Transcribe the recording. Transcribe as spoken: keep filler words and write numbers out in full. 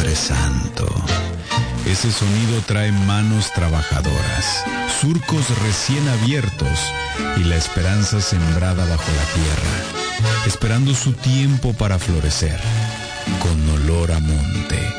Padre Santo. Ese sonido trae manos trabajadoras, surcos recién abiertos y la esperanza sembrada bajo la tierra, esperando su tiempo para florecer, con olor a monte,